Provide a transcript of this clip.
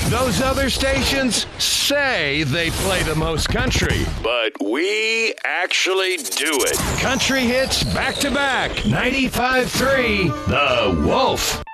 Those other stations say they play the most country, but we actually do it. Country hits back to back. 95.3 The Wolf.